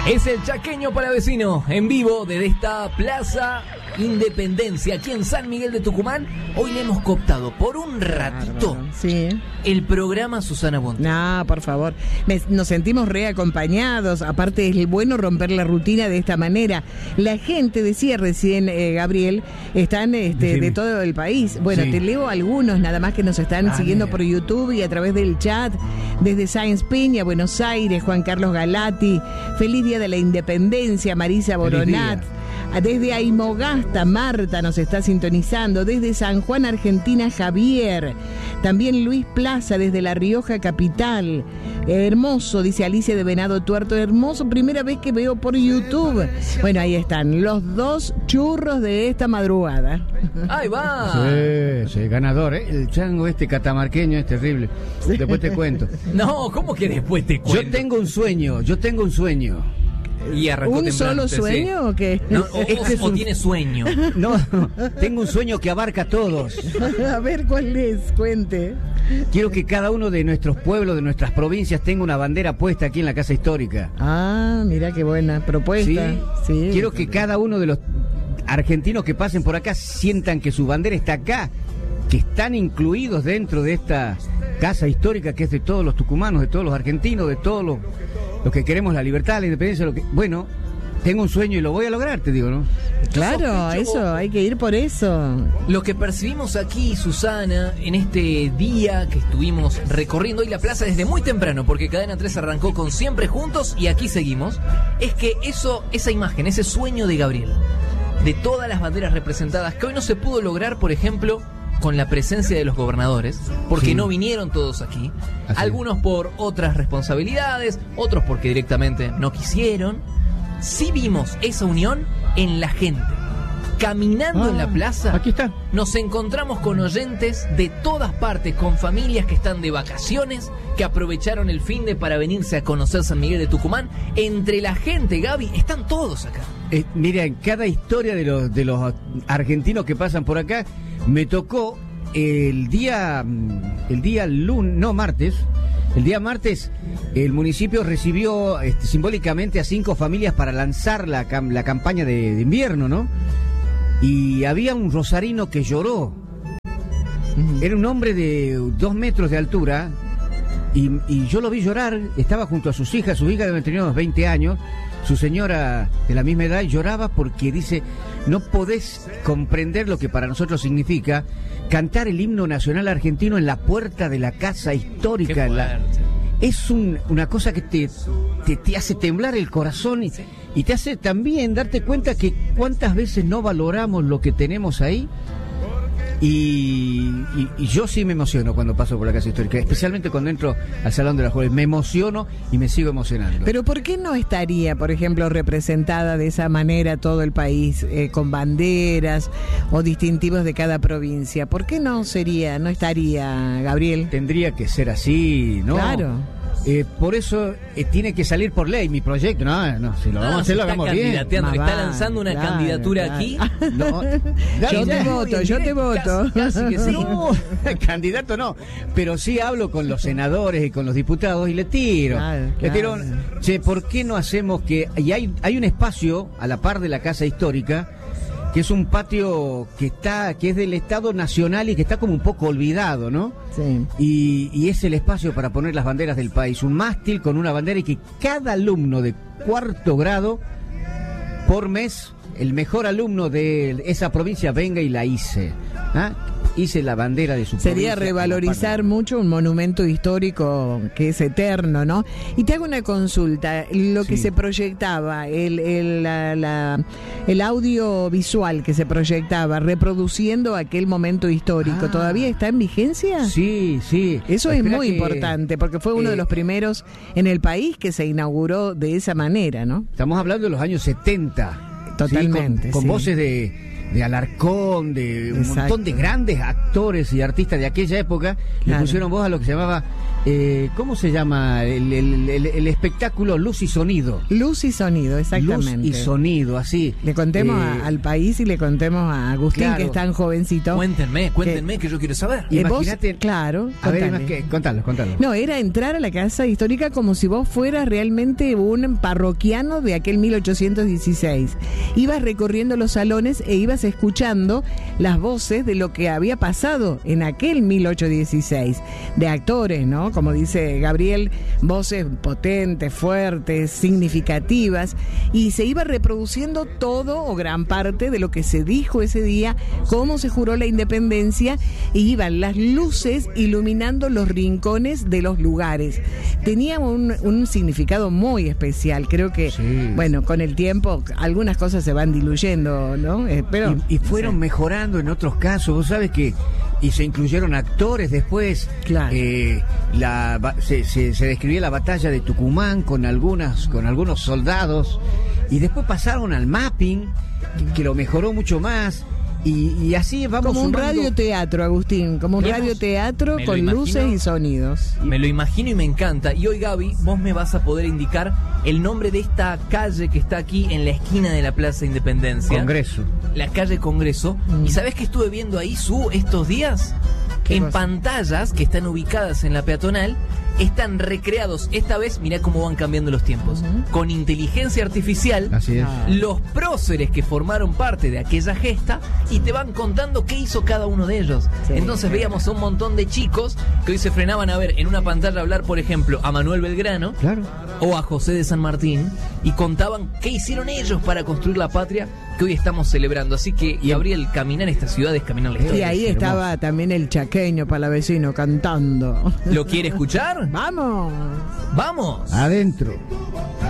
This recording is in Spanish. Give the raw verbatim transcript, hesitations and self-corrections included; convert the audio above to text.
Es el Chaqueño Palavecino, en vivo desde esta Plaza Independencia, aquí en San Miguel de Tucumán. Hoy le hemos cooptado por un ratito sí. el programa Susana Bonte. No, por favor. Me, nos sentimos reacompañados. Aparte es bueno romper la rutina de esta manera. La gente, decía recién eh, Gabriel, están este, sí. de todo el país. Bueno, sí. te leo algunos nada más que nos están ah, siguiendo por YouTube y a través del chat. Desde Sáenz Peña, Buenos Aires, Juan Carlos Galati. Feliz Día de la Independencia, Marisa Boronat. Desde Aymogasta, Marta nos está sintonizando. Desde San Juan, Argentina, Javier. También Luis Plaza, desde La Rioja, capital. Hermoso, dice Alicia de Venado Tuerto. Hermoso, primera vez que veo por YouTube. Bueno, ahí están los dos churros de esta madrugada. ¡Ahí va! Sí, sí, ganador, ¿eh? El chango este catamarqueño es terrible. Después te cuento. No, ¿cómo que después te cuento? Yo tengo un sueño, yo tengo un sueño. Y arrancó ¿Un temprano, solo sueño sí. o qué? No, o, este es o un... tiene sueño. No, tengo un sueño que abarca a todos. A ver cuál es, cuente. Quiero que cada uno de nuestros pueblos, de nuestras provincias, tenga una bandera puesta aquí en la Casa Histórica. Ah, mira qué buena propuesta. Sí, sí. Quiero que cada uno de los argentinos que pasen por acá sientan que su bandera está acá, que están incluidos dentro de esta Casa Histórica que es de todos los tucumanos, de todos los argentinos, de todos los... los que queremos la libertad, la independencia, lo que... Bueno, tengo un sueño y lo voy a lograr, te digo, ¿no? Claro, eso, hay que ir por eso. Lo que percibimos aquí, Susana, en este día que estuvimos recorriendo hoy la plaza desde muy temprano, porque Cadena tres arrancó con Siempre Juntos y aquí seguimos, es que eso, esa imagen, ese sueño de Gabriel, de todas las banderas representadas, que hoy no se pudo lograr, por ejemplo, con la presencia de los gobernadores, porque sí. no vinieron todos aquí, así. Algunos por otras responsabilidades, otros porque directamente no quisieron. Sí vimos esa unión en la gente. Caminando ah, en la plaza, aquí está. Nos encontramos con oyentes de todas partes, con familias que están de vacaciones, que aprovecharon el finde para venirse a conocer San Miguel de Tucumán. Entre la gente, Gaby, están todos acá. Eh, mira, en cada historia de los, de los argentinos que pasan por acá, me tocó el día, el día lunes, no, martes, el día martes, el municipio recibió este, simbólicamente a cinco familias para lanzar la, la campaña de, de invierno, ¿no? Y había un rosarino que lloró. Uh-huh. Era un hombre de dos metros de altura y, y yo lo vi llorar. Estaba junto a sus hijas, su hija debe tener unos veinte años, su señora de la misma edad, y lloraba porque dice, no podés comprender lo que para nosotros significa cantar el himno nacional argentino en la puerta de la Casa Histórica. La... Es un, una cosa que te, te, te hace temblar el corazón y, y te hace también darte cuenta que cuántas veces no valoramos lo que tenemos ahí. Y, y, y yo sí me emociono cuando paso por la Casa Histórica, especialmente cuando entro al Salón de las Flores. Me emociono y me sigo emocionando. Pero ¿por qué no estaría, por ejemplo, representada de esa manera todo el país, eh, con banderas o distintivos de cada provincia? ¿Por qué no sería, no estaría, Gabriel? Tendría que ser así, ¿no? Claro. Eh, por eso eh, tiene que salir por ley mi proyecto. No, no, si lo vamos a hacer, lo hagamos bien. Está lanzando una claro, candidatura claro. aquí. No, yo te voto, yo te voto. Casi, casi que sí. No, candidato no. Pero sí hablo con los senadores y con los diputados y le tiro. Claro, le tiro. Claro. Che, ¿por qué no hacemos que... Y hay, hay un espacio a la par de la Casa Histórica, que es un patio que está, que es del Estado Nacional y que está como un poco olvidado, ¿no? Sí. Y, y es el espacio para poner las banderas del país. Un mástil con una bandera y que cada alumno de cuarto grado por mes, el mejor alumno de esa provincia venga y la hice. ¿Ah? Hice la bandera de su Sería provincia. Revalorizar mucho un monumento histórico que es eterno, ¿no? Y te hago una consulta, lo que sí. se proyectaba, el, el, la, la, el audio visual que se proyectaba reproduciendo aquel momento histórico, ah. ¿todavía está en vigencia? Sí, sí. Eso Espera es muy que, importante, porque fue uno eh, de los primeros en el país que se inauguró de esa manera, ¿no? Estamos hablando de los años setenta. Totalmente. ¿sí? Con, con sí. voces de... de Alarcón, de un Exacto. montón de grandes actores y artistas de aquella época, Claro. le pusieron voz a lo que se llamaba, eh, ¿cómo se llama? El, el- el- el espectáculo Luz y Sonido. Luz y sonido, exactamente. Luz y Sonido, así. Le contemos Eh, a- al país y le contemos a Agustín, claro. que es tan jovencito. Cuéntenme, cuéntenme que yo quiero saber. Eh, vos- Imagínate- claro, A ver, contale. más que, contalo, contalo. No, era entrar a la casa histórica como si vos fueras realmente un parroquiano de aquel mil ochocientos dieciséis. Ibas recorriendo los salones e ibas escuchando las voces de lo que había pasado en aquel mil ochocientos dieciséis. De actores, ¿no? Como dice Gabriel, voces potentes, fuertes, significativas. Y se iba reproduciendo todo o gran parte de lo que se dijo ese día, cómo se juró la independencia, y iban las luces iluminando los rincones de los lugares. Tenía un, un significado muy especial. Creo que, Sí. bueno, con el tiempo algunas cosas se van diluyendo, ¿no? Eh, pero, y, y fueron sí. mejorando en otros casos, vos sabes que y se incluyeron actores después. Claro. Eh, la, ba- se, se, se describía la batalla de Tucumán con algunas con algunos soldados y después pasaron al mapping que, que lo mejoró mucho más y, y así vamos Como un sumando- radioteatro, Agustín, como un Digamos, radioteatro me lo con imagino. luces y sonidos. Me lo imagino y me encanta. Y hoy, Gaby, vos me vas a poder indicar el nombre de esta calle que está aquí en la esquina de la Plaza Independencia. Congreso. La calle Congreso. Mm. ¿Y sabés qué estuve viendo ahí, Su, estos días? ¿Qué En cosa? pantallas que están ubicadas en la peatonal, están recreados, esta vez, mirá cómo van cambiando los tiempos, Ujú. con inteligencia artificial, Así es. Ah. los próceres que formaron parte de aquella gesta y te van contando qué hizo cada uno de ellos. Sí. Entonces veíamos a un montón de chicos que hoy se frenaban a ver en una pantalla hablar, por ejemplo, a Manuel Belgrano Claro. o a José de San Martín y contaban qué hicieron ellos para construir la patria que hoy estamos celebrando. Así que, Gabriel, caminar esta ciudad es caminar la Y historia. ahí es hermoso. estaba también el chaqueño palavecino cantando. ¿Lo quiere escuchar? ¡Vamos! ¡Vamos! Adentro.